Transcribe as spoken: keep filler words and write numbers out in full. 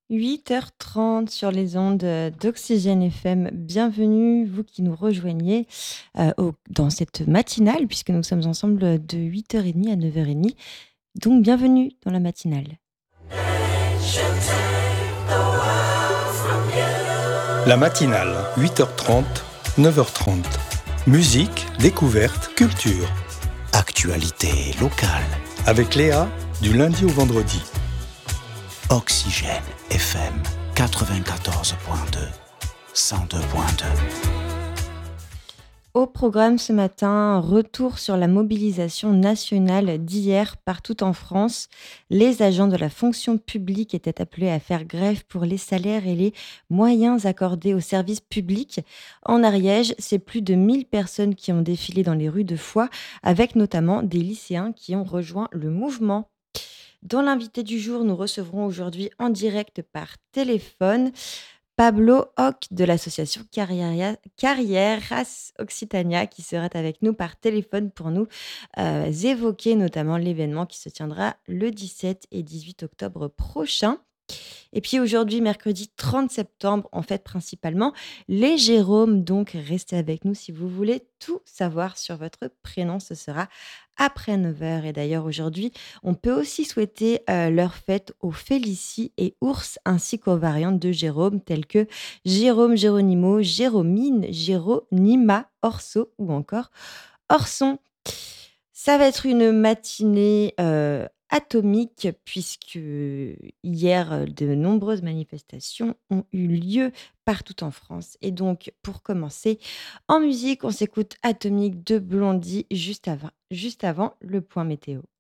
huit heures trente sur les ondes, heu, d'Oxygène F M. Bienvenue, vous qui nous rejoignez, heu, au dans cette matinale puisque nous sommes ensemble, heu, de huit heures trente à neuf heures trente. Donc bienvenue dans la matinale. La matinale, huit heures trente, neuf heures trente. Musique, découverte, culture. Actualité locale. Avec Léa, du lundi au vendredi. Oxygène F M quatre-vingt-quatorze virgule deux, cent deux virgule deux. Au programme ce matin, retour sur la mobilisation nationale d'hier partout en France. Les agents de la fonction publique étaient appelés à faire grève pour les salaires et les moyens accordés aux services publics. En Ariège, c'est plus de mille personnes qui ont défilé dans les rues de Foix, avec notamment des lycéens qui ont rejoint le mouvement. Dans l'invité du jour, nous recevrons aujourd'hui en direct par téléphone Pablo Hoc de l'association Carriera- Carrieras Occitania qui sera avec nous par téléphone pour nous euh, évoquer notamment l'événement qui se tiendra le dix-sept et dix-huit octobre prochain. Et puis aujourd'hui, mercredi trente septembre, on fête principalement les Jérômes. Donc, restez avec nous si vous voulez tout savoir sur votre prénom. Ce sera après neuf heures. Et d'ailleurs, aujourd'hui, on peut aussi souhaiter euh, leur fête aux Félicie et Ours, ainsi qu'aux variantes de Jérôme, telles que Jérôme, Géronimo, Jérômine, Jéronima, Orso ou encore Orson. Ça va être une matinée, heu, atomique puisque hier, heu, de nombreuses manifestations ont eu lieu partout en France et donc pour commencer, en musique, on s'écoute Atomique de Blondie juste avant juste avant le point météo.